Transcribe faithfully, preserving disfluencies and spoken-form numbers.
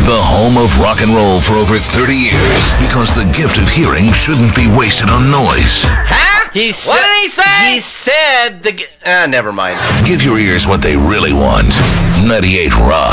the home of rock and roll for over thirty years. Because the gift of hearing shouldn't be wasted on noise. Huh? He said, what did he say? He said the... g- Ah, never mind. Give your ears what they really want. ninety-eight Rock.